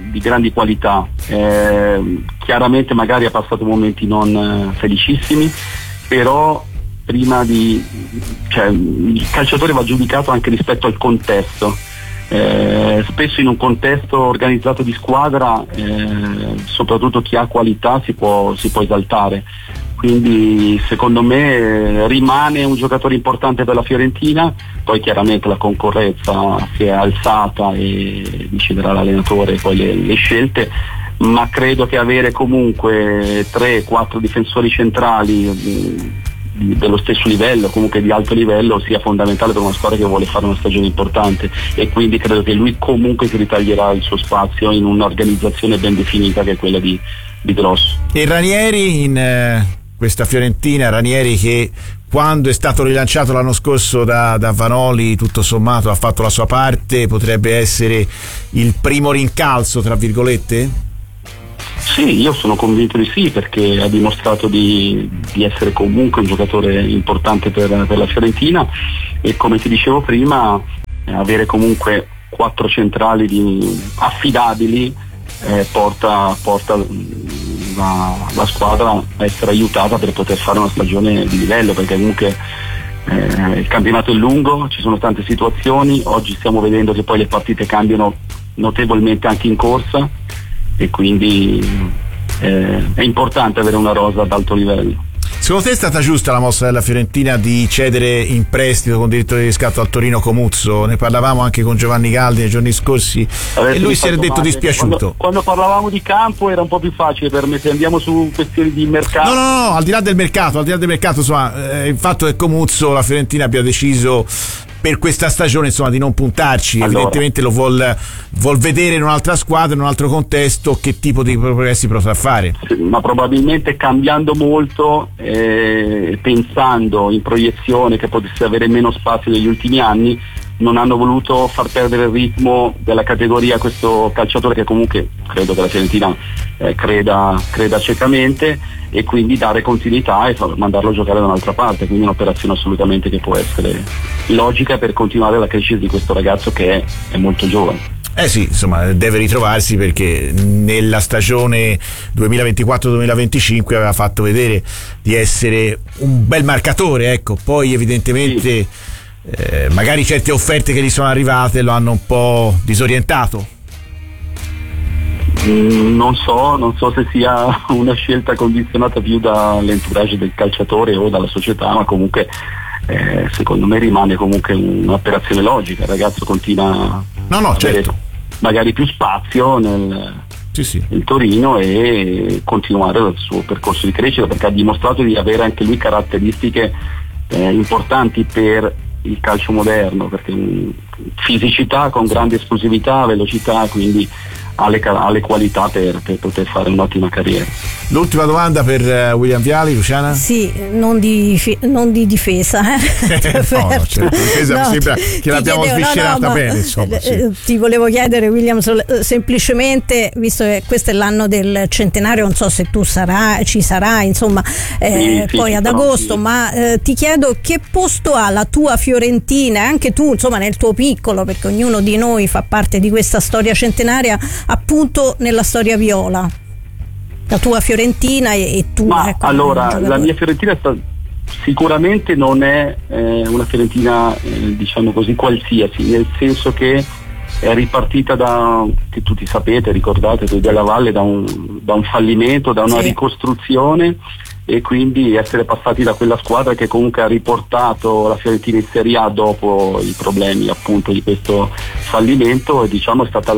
di grandi qualità. Chiaramente magari ha passato momenti non felicissimi, però il calciatore va giudicato anche rispetto al contesto. Spesso in un contesto organizzato di squadra, soprattutto chi ha qualità si può esaltare. Quindi secondo me rimane un giocatore importante per la Fiorentina, poi chiaramente la concorrenza si è alzata e deciderà l'allenatore poi le scelte, ma credo che avere comunque 3-4 difensori centrali dello stesso livello, comunque di alto livello, sia fondamentale per una squadra che vuole fare una stagione importante, e quindi credo che lui comunque si ritaglierà il suo spazio in un'organizzazione ben definita che è quella di Gross. E Ranieri in questa Fiorentina, Ranieri che quando è stato rilanciato l'anno scorso da Vanoli tutto sommato ha fatto la sua parte, potrebbe essere il primo rincalzo tra virgolette? Sì, io sono convinto di sì, perché ha dimostrato di essere comunque un giocatore importante per la Fiorentina, e come ti dicevo prima, avere comunque 4 centrali affidabili porta la squadra a essere aiutata per poter fare una stagione di livello, perché comunque il campionato è lungo, ci sono tante situazioni, oggi stiamo vedendo che poi le partite cambiano notevolmente anche in corsa, e quindi è importante avere una rosa ad alto livello. Secondo te è stata giusta la mossa della Fiorentina di cedere in prestito con diritto di riscatto al Torino Comuzzo? Ne parlavamo anche con Giovanni Galdi nei giorni scorsi e lui si era detto dispiaciuto. Quando parlavamo di campo era un po' più facile per me, se andiamo su questioni di mercato. No, al di là del mercato, insomma, il fatto che Comuzzo la Fiorentina abbia deciso per questa stagione insomma di non puntarci, evidentemente lo vuol vedere in un'altra squadra, in un altro contesto, che tipo di progressi potrà fare. Sì, ma probabilmente cambiando molto, pensando in proiezione che potesse avere meno spazio negli ultimi anni, non hanno voluto far perdere il ritmo della categoria a questo calciatore, che comunque credo che la Fiorentina creda ciecamente, e quindi dare continuità e mandarlo a giocare da un'altra parte, quindi un'operazione assolutamente che può essere logica per continuare la crescita di questo ragazzo che è molto giovane. Sì, insomma, deve ritrovarsi, perché nella stagione 2024-2025 aveva fatto vedere di essere un bel marcatore, ecco, poi evidentemente sì. Magari certe offerte che gli sono arrivate lo hanno un po' disorientato. Non so se sia una scelta condizionata più dall'entourage del calciatore o dalla società, ma comunque secondo me rimane comunque un'operazione logica. Il ragazzo continua a certo. avere magari più spazio nel Torino e continuare il suo percorso di crescita, perché ha dimostrato di avere anche lui caratteristiche importanti per il calcio moderno, perché fisicità con grande esplosività, velocità, quindi ha le qualità per poter fare un'ottima carriera. L'ultima domanda per William Viali, Luciana? Sì, non di difesa. No, certo, difesa mi sembra che l'abbiamo sviscerata bene. Insomma, sì. Ti volevo chiedere, William, semplicemente, visto che questo è l'anno del centenario, non so se tu ci sarai, insomma, poi ad agosto, sì. Ma ti chiedo che posto ha la tua Fiorentina, anche tu, insomma, nel tuo piccolo, perché ognuno di noi fa parte di questa storia centenaria, appunto nella storia viola, la tua Fiorentina e tu. Ma ecco, allora, la mia Fiorentina sicuramente non è una Fiorentina diciamo così qualsiasi, nel senso che è ripartita che tutti sapete, ricordate, della Valle, da un fallimento, da una ricostruzione, e quindi essere passati da quella squadra che comunque ha riportato la Fiorentina in Serie A dopo i problemi appunto di questo fallimento, e diciamo è stata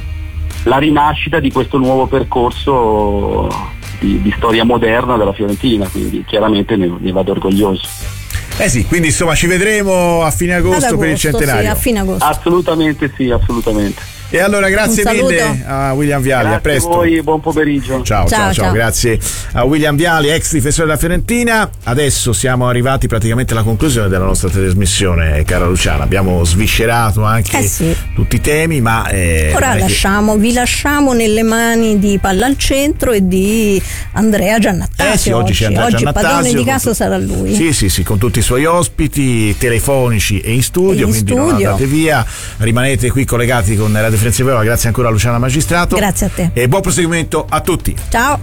la rinascita di questo nuovo percorso di storia moderna della Fiorentina, quindi chiaramente ne vado orgoglioso. Sì, quindi insomma ci vedremo a fine agosto per il centenario. Sì, a fine agosto. Assolutamente sì, assolutamente. E allora grazie mille a William Viali, grazie a presto. A voi, buon pomeriggio. Ciao. Grazie a William Viali, ex difensore della Fiorentina. Adesso siamo arrivati praticamente alla conclusione della nostra trasmissione, cara Luciana. Abbiamo sviscerato anche tutti i temi, ma ora vi lasciamo nelle mani di Palla al Centro e di Andrea Giannattasio. Oggi c'è Andrea Giannattasio, padrone di casa sarà lui. Sì, con tutti i suoi ospiti telefonici e in studio, quindi non andate via, rimanete qui collegati con Radio Radio Firenze Viola, grazie ancora a Luciana Magistrato. Grazie a te. E buon proseguimento a tutti. Ciao.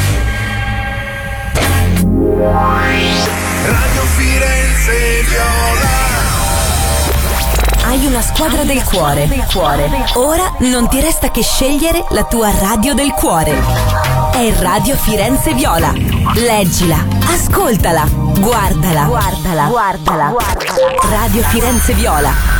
Radio Firenze Viola. Hai una squadra del cuore. Ora non ti resta che scegliere la tua radio del cuore. È Radio Firenze Viola. Leggila, ascoltala, guardala. Radio Firenze Viola.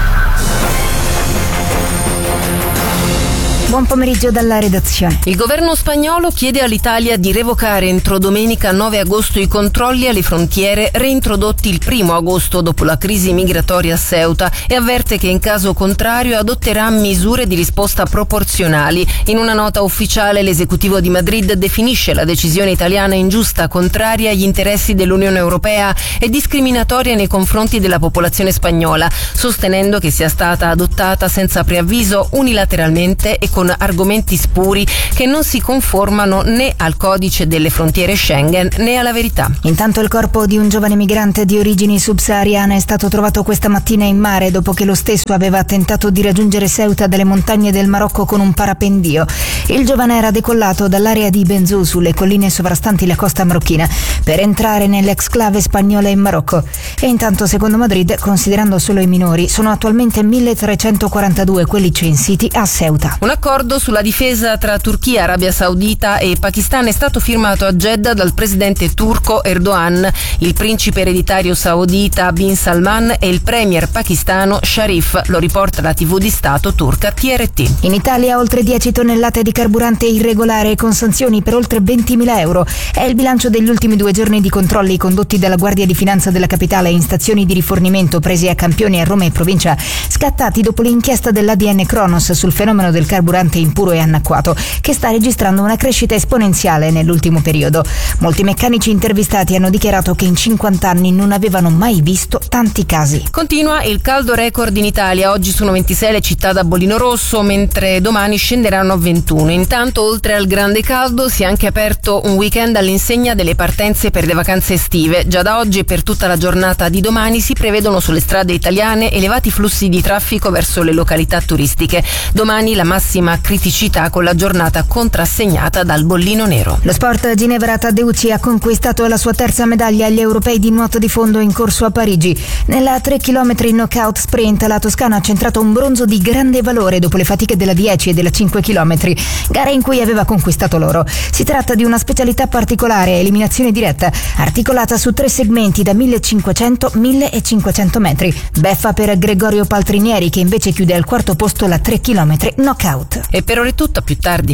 Buon pomeriggio dalla redazione. Il governo spagnolo chiede all'Italia di revocare entro domenica 9 agosto i controlli alle frontiere reintrodotti il 1 agosto dopo la crisi migratoria a Ceuta e avverte che in caso contrario adotterà misure di risposta proporzionali. In una nota ufficiale l'esecutivo di Madrid definisce la decisione italiana ingiusta, contraria agli interessi dell'Unione Europea e discriminatoria nei confronti della popolazione spagnola, sostenendo che sia stata adottata senza preavviso, unilateralmente e con argomenti spuri che non si conformano né al codice delle frontiere Schengen né alla verità. Intanto il corpo di un giovane migrante di origini subsahariane è stato trovato questa mattina in mare dopo che lo stesso aveva tentato di raggiungere Ceuta dalle montagne del Marocco con un parapendio. Il giovane era decollato dall'area di Benzou sulle colline sovrastanti la costa marocchina per entrare nell'exclave spagnola in Marocco. E intanto, secondo Madrid, considerando solo i minori, sono attualmente 1342 quelli censiti a Ceuta. Un accordo sulla difesa tra Turchia, Arabia Saudita e Pakistan è stato firmato a Jeddah dal presidente turco Erdogan, il principe ereditario saudita Bin Salman e il premier pakistano Sharif, lo riporta la TV di Stato turca TRT. In Italia oltre 10 tonnellate di carburante irregolare con sanzioni per oltre 20.000 euro. È il bilancio degli ultimi 2 giorni di controlli condotti dalla Guardia di Finanza della Capitale in stazioni di rifornimento presi a campioni a Roma e provincia, scattati dopo l'inchiesta dell'ADN Kronos sul fenomeno del carburante impuro e annacquato, che sta registrando una crescita esponenziale nell'ultimo periodo. Molti meccanici intervistati hanno dichiarato che in 50 anni non avevano mai visto tanti casi. Continua il caldo record in Italia. Oggi sono 26 le città da bollino rosso, mentre domani scenderanno a 21. Intanto, oltre al grande caldo, si è anche aperto un weekend all'insegna delle partenze per le vacanze estive. Già da oggi e per tutta la giornata di domani si prevedono sulle strade italiane elevati flussi di traffico verso le località turistiche. Domani la massima criticità con la giornata contrassegnata dal bollino nero. Lo sport, Ginevra Taddeucci ha conquistato la sua terza medaglia agli europei di nuoto di fondo in corso a Parigi. Nella 3 km knockout sprint la toscana ha centrato un bronzo di grande valore dopo le fatiche della 10 e della 5 km, gare in cui aveva conquistato l'oro. Si tratta di una specialità particolare, eliminazione diretta, articolata su 3 segmenti da 1500-1500 metri. Beffa per Gregorio Paltrinieri, che invece chiude al quarto posto la 3 km knockout. E per ora è tutto, a più tardi.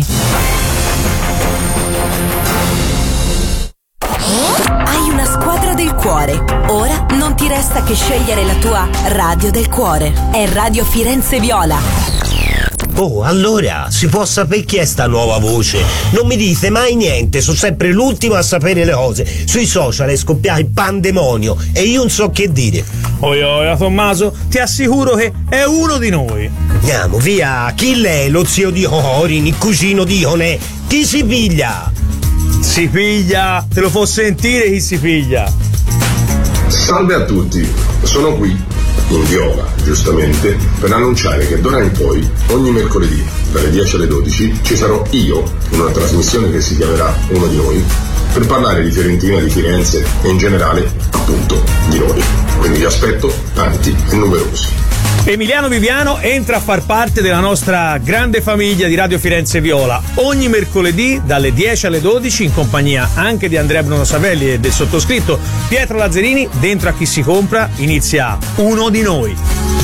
Hai una squadra del cuore. Ora non ti resta che scegliere la tua radio del cuore. È Radio Firenze Viola. Oh, allora, si può sapere chi è sta nuova voce? Non mi dite mai niente, sono sempre l'ultimo a sapere le cose. Sui social è scoppiato il pandemonio e io non so che dire. Oia, Tommaso, ti assicuro che è uno di noi. Andiamo, via, chi l'è? Lo zio di Orin, il cugino di Ionè? Chi si piglia? Si piglia, te lo può sentire chi si piglia. Salve a tutti, sono qui in Viola, giustamente, per annunciare che d'ora in poi, ogni mercoledì, dalle 10 alle 12, ci sarò io, in una trasmissione che si chiamerà Uno di Noi, per parlare di Fiorentina, di Firenze e in generale, appunto, di noi. Quindi vi aspetto tanti e numerosi. Emiliano Viviano entra a far parte della nostra grande famiglia di Radio Firenze Viola ogni mercoledì dalle 10 alle 12 in compagnia anche di Andrea Bruno Savelli e del sottoscritto Pietro Lazzarini. Dentro a Chi si compra inizia Uno di Noi.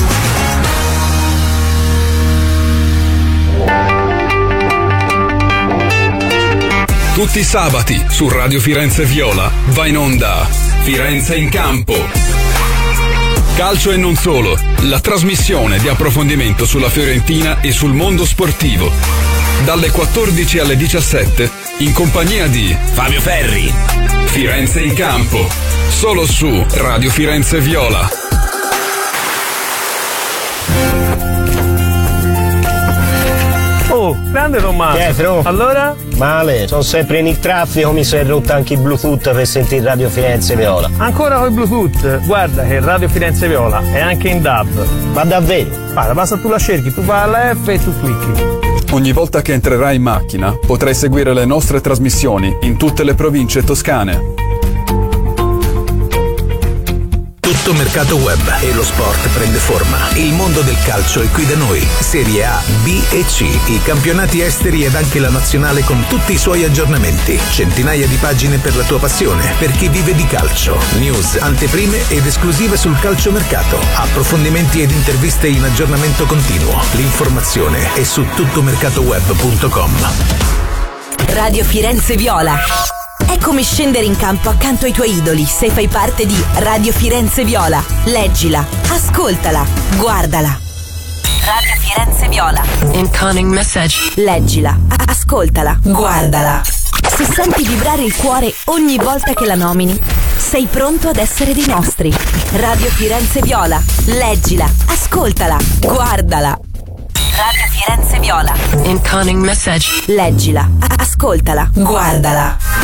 Tutti i sabati su Radio Firenze Viola va in onda Firenze in campo. Calcio e non solo, la trasmissione di approfondimento sulla Fiorentina e sul mondo sportivo. Dalle 14 alle 17 in compagnia di Fabio Ferri. Firenze in campo, solo su Radio Firenze Viola. Oh, Grande Tommaso. Pietro. Allora? Male, sono sempre in il traffico, mi si è rotto anche il Bluetooth per sentire Radio Firenze Viola. Ancora col Bluetooth? Guarda che Radio Firenze Viola è anche in DAB. Ma davvero? Guarda, basta tu la cerchi, tu vai alla F e tu clicchi. Ogni volta che entrerai in macchina potrai seguire le nostre trasmissioni in tutte le province toscane. Tutto mercato web e lo sport prende forma. Il mondo del calcio è qui da noi. Serie A, B e C, i campionati esteri ed anche la nazionale con tutti i suoi aggiornamenti. Centinaia di pagine per la tua passione, per chi vive di calcio. News, anteprime ed esclusive sul calciomercato. Approfondimenti ed interviste in aggiornamento continuo. L'informazione è su tuttomercatoweb.com. Radio Firenze Viola. È come scendere in campo accanto ai tuoi idoli se fai parte di Radio Firenze Viola. Leggila, ascoltala, guardala. Radio Firenze Viola. Incoming message. Leggila, ascoltala, guardala. Se senti vibrare il cuore ogni volta che la nomini, sei pronto ad essere dei nostri. Radio Firenze Viola. Leggila, ascoltala, guardala. Radio Firenze Viola. Incoming message. Leggila, ascoltala, guardala.